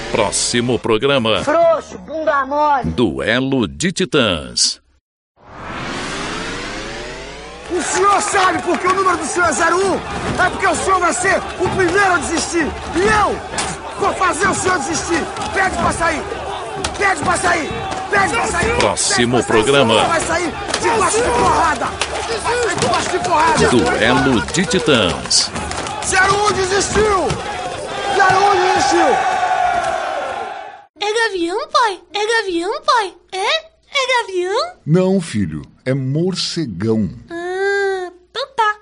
Próximo programa. Frouxo, bunda mole. Duelo de Titãs. O senhor sabe porque o número do senhor é 01? É porque o senhor vai ser o primeiro a desistir. E eu vou fazer o senhor desistir. Pede pra sair. Pede pra sair. Pede pra sair. Próximo programa. O senhor vai sair debaixo de porrada. Vai sair debaixo de porrada. Duelo de Titãs. 01 desistiu. 01 desistiu. É gavião, pai? É gavião, pai? É gavião? Não, filho, é morcegão. Então tá.